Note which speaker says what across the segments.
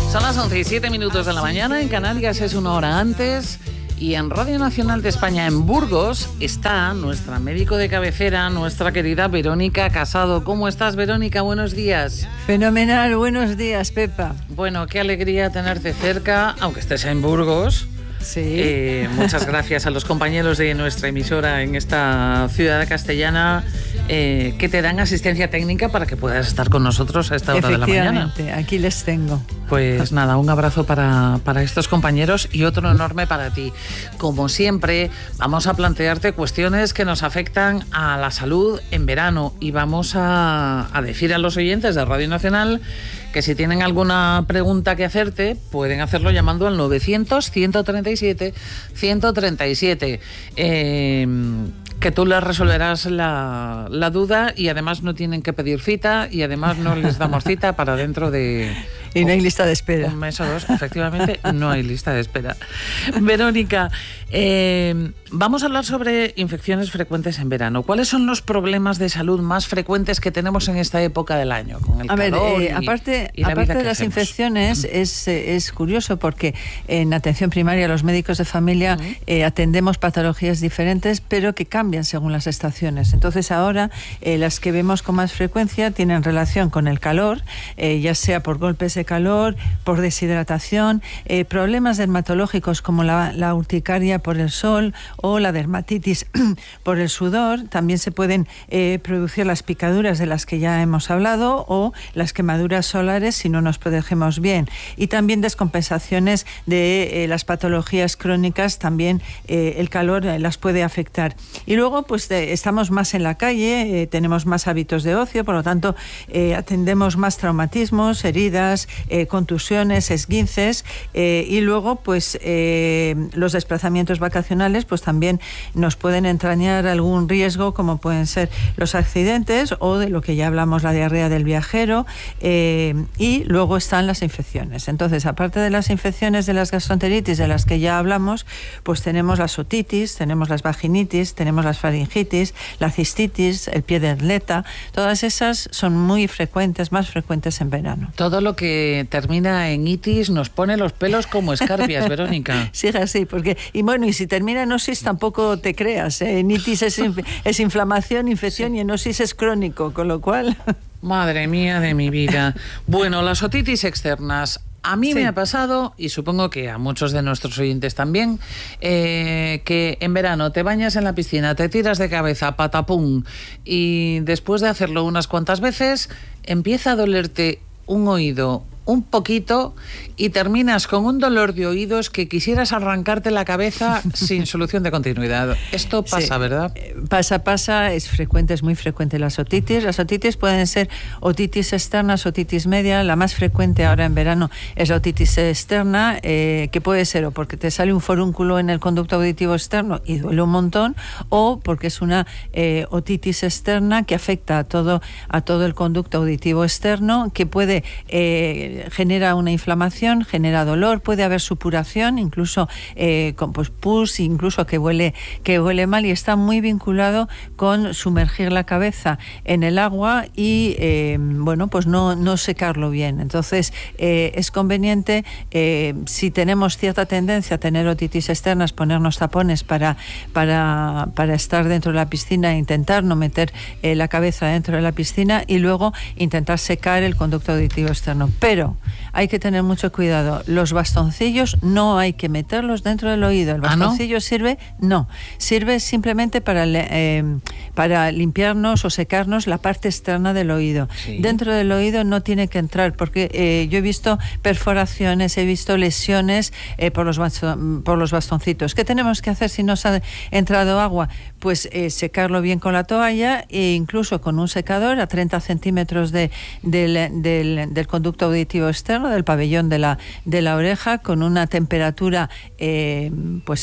Speaker 1: Son las 11:07 de la mañana, en Canarias es una hora antes y en Radio Nacional de España en Burgos está nuestra médico de cabecera, nuestra querida Verónica Casado. ¿Cómo estás, Verónica? Buenos días.
Speaker 2: Fenomenal, buenos días, Pepa.
Speaker 1: Bueno, qué alegría tenerte cerca, aunque estés en Burgos.
Speaker 2: Sí.
Speaker 1: Muchas gracias a los compañeros de nuestra emisora en esta ciudad castellana que te dan asistencia técnica para que puedas estar con nosotros a esta hora de la mañana.
Speaker 2: Efectivamente, aquí les tengo.
Speaker 1: Pues nada, un abrazo para estos compañeros y otro enorme para ti. Como siempre, vamos a plantearte cuestiones que nos afectan a la salud en verano y vamos a decir a los oyentes de Radio Nacional que si tienen alguna pregunta que hacerte, pueden hacerlo llamando al 900-137-137. Que tú les resolverás la duda y además no tienen que pedir cita y además no les damos cita para dentro de...
Speaker 2: Y no hay lista de espera.
Speaker 1: Un mes o dos, efectivamente, no hay lista de espera. Verónica, vamos a hablar sobre infecciones frecuentes en verano. ¿Cuáles son los problemas de salud más frecuentes que tenemos en esta época del año? Con el calor
Speaker 2: aparte
Speaker 1: y la vida
Speaker 2: de
Speaker 1: que
Speaker 2: las
Speaker 1: hacemos.
Speaker 2: Infecciones, es curioso porque en atención primaria los médicos de familia atendemos patologías diferentes, pero que cambian según las estaciones. Entonces ahora las que vemos con más frecuencia tienen relación con el calor, ya sea por golpes de calor, por deshidratación, problemas dermatológicos como la urticaria por el sol o la dermatitis por el sudor. También se pueden producir las picaduras de las que ya hemos hablado o las quemaduras solares si no nos protegemos bien. Y también descompensaciones de las patologías crónicas, también el calor las puede afectar. Y luego pues estamos más en la calle, tenemos más hábitos de ocio, por lo tanto atendemos más traumatismos, heridas, contusiones, esguinces, y luego pues los desplazamientos vacacionales pues también nos pueden entrañar algún riesgo, como pueden ser los accidentes o de lo que ya hablamos, la diarrea del viajero, y luego están las infecciones. Entonces, aparte de las infecciones de las gastroenteritis de las que ya hablamos, pues tenemos las otitis, tenemos las vaginitis, tenemos las faringitis, la cistitis, el pie de atleta. Todas esas son muy frecuentes, más frecuentes en verano.
Speaker 1: Todo lo que termina en itis nos pone los pelos como escarpias, Verónica.
Speaker 2: Sí, así, porque y si termina en osis tampoco te creas, en itis es inflamación, infección, sí. Y en osis es crónico, con lo cual...
Speaker 1: Madre mía de mi vida. Bueno, las otitis externas. A mí me ha pasado, y supongo que a muchos de nuestros oyentes también, que en verano te bañas en la piscina, te tiras de cabeza, patapum, y después de hacerlo unas cuantas veces, empieza a dolerte un oído un poquito y terminas con un dolor de oídos que quisieras arrancarte la cabeza sin solución de continuidad. Esto pasa, sí. ¿Verdad?
Speaker 2: Pasa, es frecuente, es muy frecuente las otitis. Las otitis pueden ser otitis externas, otitis media. La más frecuente ahora en verano es la otitis externa, que puede ser o porque te sale un forúnculo en el conducto auditivo externo y duele un montón, o porque es una otitis externa que afecta a todo el conducto auditivo externo, que puede genera una inflamación, genera dolor, puede haber supuración, incluso con pus, incluso que huele mal, y está muy vinculado con sumergir la cabeza en el agua y pues no secarlo bien. Entonces es conveniente, si tenemos cierta tendencia a tener otitis externas, ponernos tapones para estar dentro de la piscina e intentar no meter la cabeza dentro de la piscina y luego intentar secar el conducto auditivo externo. Pero hay que tener mucho cuidado. Los bastoncillos no hay que meterlos dentro del oído. El bastoncillo sirve simplemente para limpiarnos o secarnos la parte externa del oído. Sí. Dentro del oído no tiene que entrar, porque yo he visto perforaciones, he visto lesiones por los bastoncitos. ¿Qué tenemos que hacer si nos ha entrado agua? Pues secarlo bien con la toalla e incluso con un secador a 30 centímetros del conducto auditivo externo, del pabellón de la oreja, con una temperatura que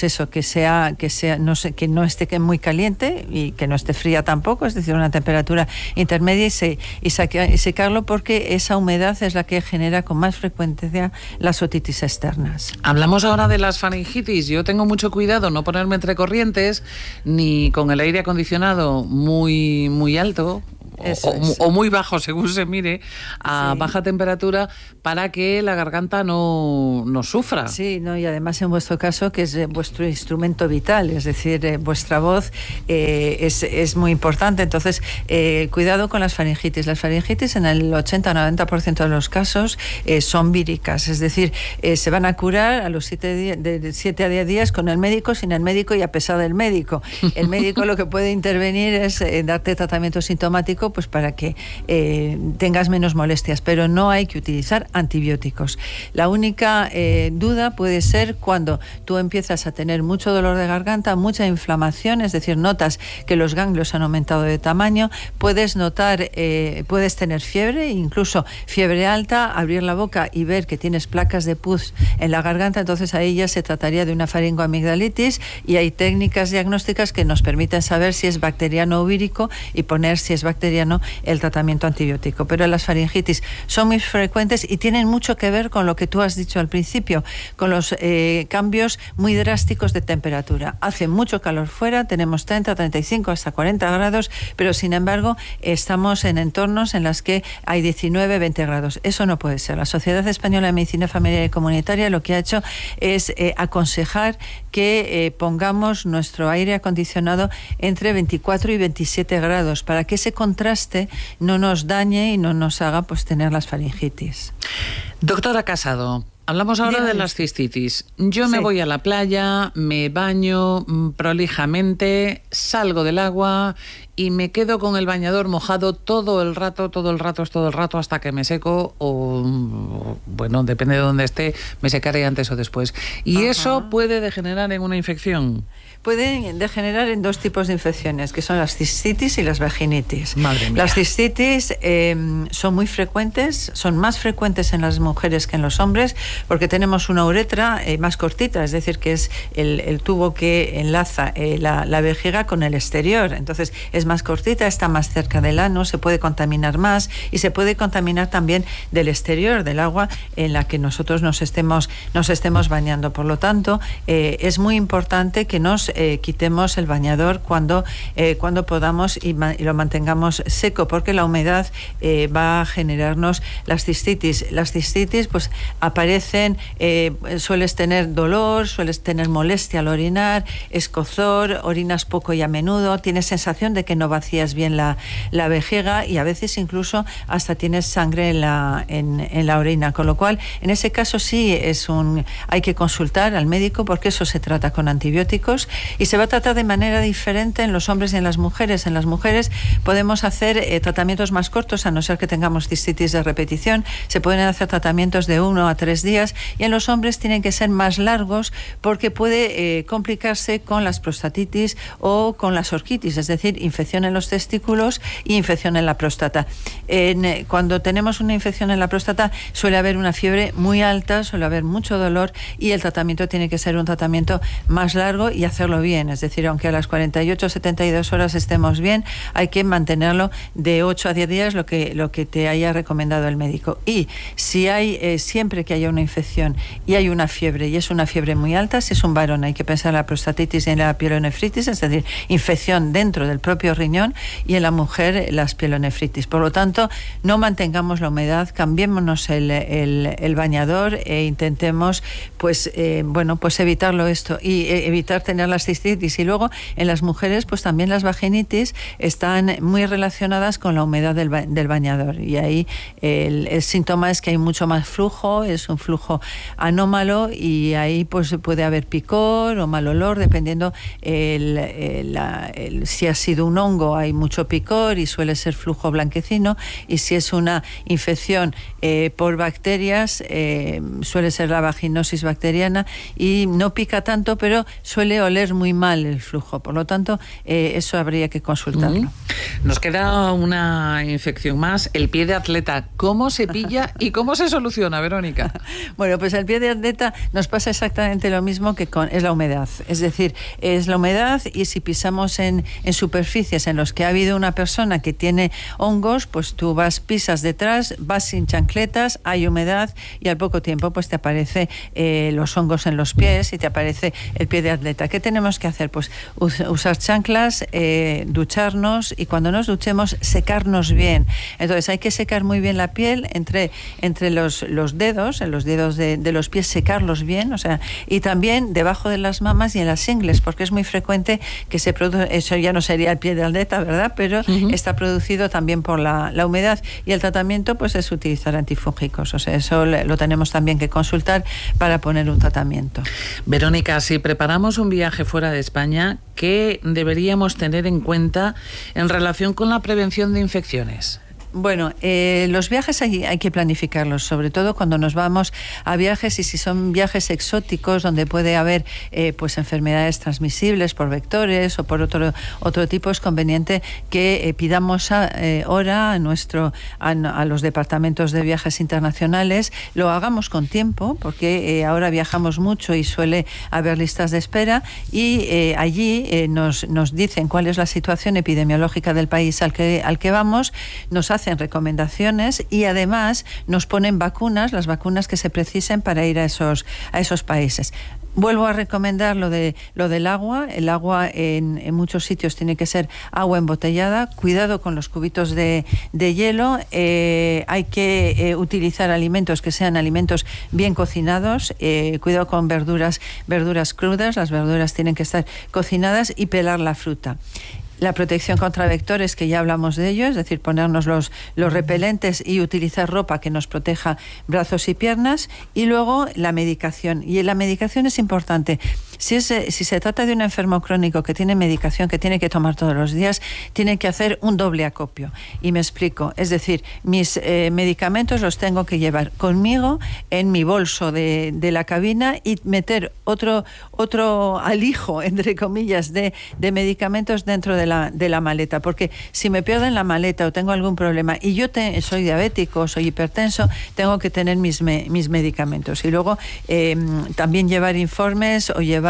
Speaker 2: no esté muy caliente y que no esté fría tampoco, es decir, una temperatura intermedia, y secarlo, porque esa humedad es la que genera con más frecuencia las otitis externas.
Speaker 1: Hablamos ahora de las faringitis. Yo tengo mucho cuidado no ponerme entre corrientes ni con el aire acondicionado muy, muy alto, o muy bajo, según se mire, a baja temperatura, para que la garganta no sufra.
Speaker 2: Sí, no, y además en vuestro caso, que es vuestro instrumento vital, es decir, vuestra voz es muy importante. Entonces, cuidado con las faringitis. Las faringitis en el 80-90% de los casos son víricas, es decir, se van a curar a los 7 a 10 días con el médico, sin el médico y a pesar del médico. El médico lo que puede intervenir es darte tratamiento sintomático, pues para que tengas menos molestias, pero no hay que utilizar antibióticos. La única duda puede ser cuando tú empiezas a tener mucho dolor de garganta, mucha inflamación, es decir, notas que los ganglios han aumentado de tamaño, puedes notar, puedes tener fiebre, incluso fiebre alta, abrir la boca y ver que tienes placas de pus en la garganta. Entonces ahí ya se trataría de una faringoamigdalitis, y hay técnicas diagnósticas que nos permiten saber si es bacteriano o vírico y poner, si es bacteriano, el tratamiento antibiótico. Pero las faringitis son muy frecuentes y tienen mucho que ver con lo que tú has dicho al principio, con los cambios muy drásticos de temperatura. Hace mucho calor fuera, tenemos 30, 35, hasta 40 grados, pero sin embargo estamos en entornos en los que hay 19, 20 grados. Eso no puede ser. La Sociedad Española de Medicina Familiar y Comunitaria lo que ha hecho es aconsejar que pongamos nuestro aire acondicionado entre 24 y 27 grados para que ese contraste no nos dañe y no nos haga pues tener las faringitis.
Speaker 1: Doctora Casado, hablamos ahora de las cistitis. Yo me voy a la playa, me baño prolijamente, salgo del agua y me quedo con el bañador mojado todo el rato, hasta que me seco, o bueno, depende de dónde esté, me secaré antes o después. Y eso puede degenerar en una infección.
Speaker 2: Pueden degenerar en dos tipos de infecciones, que son las cistitis y las vaginitis.
Speaker 1: Madre mía.
Speaker 2: Las cistitis son muy frecuentes, son más frecuentes en las mujeres que en los hombres, porque tenemos una uretra más cortita, es decir, que es el tubo que enlaza la vejiga con el exterior. Entonces es más cortita, está más cerca del ano, se puede contaminar más y se puede contaminar también del exterior, del agua en la que nosotros nos estemos bañando. Por lo tanto, es muy importante que nos quitemos el bañador cuando podamos y lo mantengamos seco, porque la humedad va a generarnos las cistitis. Las cistitis pues aparecen, sueles tener dolor, sueles tener molestia al orinar, escozor, orinas poco y a menudo, tienes sensación de que no vacías bien la vejiga y a veces incluso hasta tienes sangre en la orina, con lo cual en ese caso sí hay que consultar al médico, porque eso se trata con antibióticos y se va a tratar de manera diferente en los hombres y en las mujeres. En las mujeres podemos hacer tratamientos más cortos, a no ser que tengamos cistitis de repetición. Se pueden hacer tratamientos de 1 a 3 días, y en los hombres tienen que ser más largos, porque puede complicarse con las prostatitis o con las orquitis, es decir, infección en los testículos y infección en la próstata. Cuando tenemos una infección en la próstata suele haber una fiebre muy alta, suele haber mucho dolor, y el tratamiento tiene que ser un tratamiento más largo y hacerlo bien, es decir, aunque a las 48 72 horas estemos bien, hay que mantenerlo de 8 a 10 días, lo que te haya recomendado el médico. Y si hay siempre que haya una infección y hay una fiebre, y es una fiebre muy alta, si es un varón hay que pensar en la prostatitis y en la pielonefritis, es decir, infección dentro del propio riñón, y en la mujer las pielonefritis. Por lo tanto, no mantengamos la humedad, cambiémonos el bañador e intentemos pues evitarlo esto, y evitar tener las cistitis. Y luego en las mujeres pues también las vaginitis están muy relacionadas con la humedad del bañador, y ahí el síntoma es que hay mucho más flujo, es un flujo anómalo, y ahí pues puede haber picor o mal olor, dependiendo si ha sido un hongo hay mucho picor y suele ser flujo blanquecino, y si es una infección por bacterias suele ser la vaginosis bacteriana y no pica tanto, pero suele oler muy mal el flujo. Por lo tanto, eso habría que consultarlo.
Speaker 1: Nos queda una infección más, el pie de atleta. ¿Cómo se pilla y cómo se soluciona, Verónica?
Speaker 2: Bueno, pues el pie de atleta nos pasa exactamente lo mismo que es la humedad. Es decir, es la humedad, y si pisamos en superficie superficies en los que ha habido una persona que tiene hongos, pues tú pisas detrás, vas sin chancletas, hay humedad y al poco tiempo pues te aparece los hongos en los pies y te aparece el pie de atleta. ¿Qué tenemos que hacer? Pues usar chanclas, ducharnos y cuando nos duchemos secarnos bien. Entonces hay que secar muy bien la piel entre los dedos, en los dedos de los pies, secarlos bien, o sea, y también debajo de las mamas y en las ingles, porque es muy frecuente que se produce, eso ya no sería el pie de atleta, ¿verdad? Pero está producido también por la humedad y el tratamiento pues es utilizar antifúngicos, o sea, eso lo tenemos también que consultar para poner un tratamiento.
Speaker 1: Verónica, si preparamos un viaje fuera de España, ¿qué deberíamos tener en cuenta en relación con la prevención de infecciones?
Speaker 2: Bueno, los viajes hay que planificarlos, sobre todo cuando nos vamos a viajes y si son viajes exóticos donde puede haber pues enfermedades transmisibles por vectores o por otro tipo, es conveniente que pidamos hora a los departamentos de viajes internacionales, lo hagamos con tiempo porque ahora viajamos mucho y suele haber listas de espera y allí nos dicen cuál es la situación epidemiológica del país al que vamos, nos hacen recomendaciones y además nos ponen vacunas, las vacunas que se precisen para ir a esos países. Vuelvo a recomendar lo del agua. El agua en muchos sitios tiene que ser agua embotellada. Cuidado con los cubitos de hielo. Hay que utilizar alimentos que sean alimentos bien cocinados. Cuidado con verduras crudas. Las verduras tienen que estar cocinadas y pelar la fruta. La protección contra vectores, que ya hablamos de ello, es decir, ponernos los repelentes y utilizar ropa que nos proteja brazos y piernas. Y luego la medicación. Y la medicación es importante. Si se trata de un enfermo crónico que tiene medicación que tiene que tomar todos los días, tiene que hacer un doble acopio. Y me explico. Es decir, mis medicamentos los tengo que llevar conmigo en mi bolso de la cabina y meter otro alijo, entre comillas, de medicamentos dentro de la maleta, porque si me pierdo en la maleta o tengo algún problema y yo soy diabético, soy hipertenso, tengo que tener mis medicamentos. Y luego también llevar informes o llevar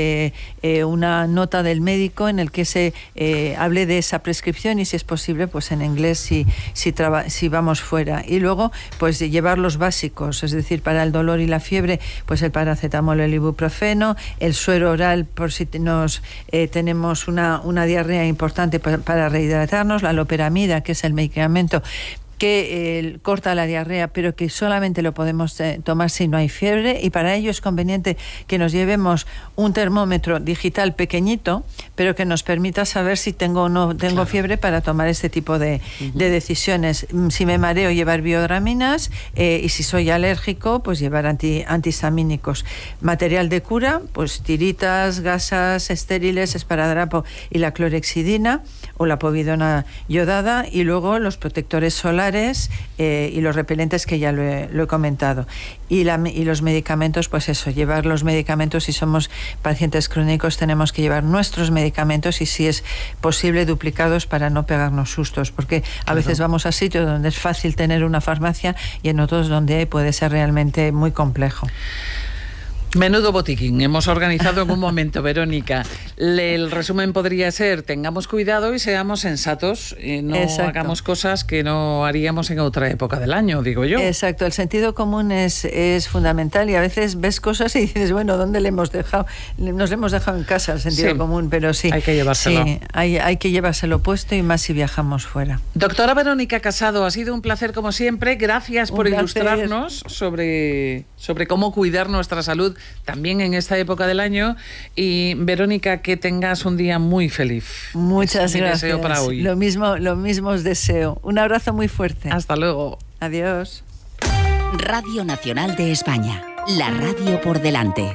Speaker 2: una nota del médico en el que se hable de esa prescripción y si es posible pues en inglés si vamos fuera. Y luego pues llevar los básicos, es decir, para el dolor y la fiebre pues el paracetamol, el ibuprofeno, el suero oral por si tenemos una diarrea importante para rehidratarnos, la loperamida, que es el medicamento que corta la diarrea, pero que solamente lo podemos tomar si no hay fiebre, y para ello es conveniente que nos llevemos un termómetro digital pequeñito, pero que nos permita saber si tengo o no tengo fiebre para tomar este tipo de decisiones. Si me mareo, llevar biodraminas, y si soy alérgico, pues llevar antihistamínicos. Material de cura, pues tiritas, gasas estériles, esparadrapo y la clorexidina o la povidona yodada, y luego los protectores solares y los repelentes que ya lo he comentado. Y los medicamentos, pues eso, llevar los medicamentos. Si somos pacientes crónicos tenemos que llevar nuestros medicamentos y si es posible duplicados para no pegarnos sustos, porque a veces vamos a sitios donde es fácil tener una farmacia y en otros donde puede ser realmente muy complejo.
Speaker 1: Menudo botiquín hemos organizado en un momento, Verónica. El resumen podría ser: tengamos cuidado y seamos sensatos, y no hagamos cosas que no haríamos en otra época del año, digo yo.
Speaker 2: Exacto, el sentido común es fundamental, y a veces ves cosas y dices, bueno, ¿dónde le hemos dejado? Nos le hemos dejado en casa el sentido común, pero sí.
Speaker 1: Hay que llevárselo.
Speaker 2: Sí, hay que llevárselo puesto, y más si viajamos fuera.
Speaker 1: Doctora Verónica Casado, ha sido un placer como siempre. Gracias por ilustrarnos sobre cómo cuidar nuestra salud también en esta época del año. Y Verónica, que tengas un día muy feliz.
Speaker 2: Muchas gracias.
Speaker 1: Deseo para hoy.
Speaker 2: Lo mismo os deseo. Un abrazo muy fuerte.
Speaker 1: Hasta luego.
Speaker 2: Adiós.
Speaker 3: Radio Nacional de España, la radio por delante.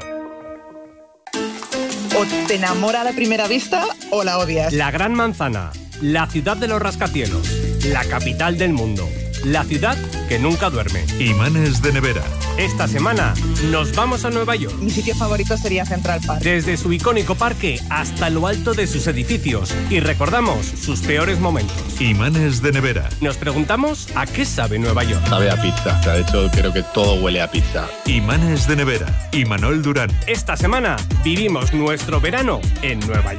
Speaker 4: O te enamora a la primera vista o la odias.
Speaker 5: La Gran Manzana, la ciudad de los rascacielos, la capital del mundo, la ciudad que nunca duerme.
Speaker 6: Imanes de nevera.
Speaker 5: Esta semana nos vamos a Nueva York.
Speaker 4: Mi sitio favorito sería Central Park.
Speaker 5: Desde su icónico parque hasta lo alto de sus edificios, y recordamos sus peores momentos.
Speaker 6: Imanes de nevera.
Speaker 5: Nos preguntamos a qué sabe Nueva York.
Speaker 7: Sabe a pizza. De hecho, creo que todo huele a pizza.
Speaker 6: Imanes de nevera. Imanol Durán.
Speaker 5: Esta semana vivimos nuestro verano en Nueva York.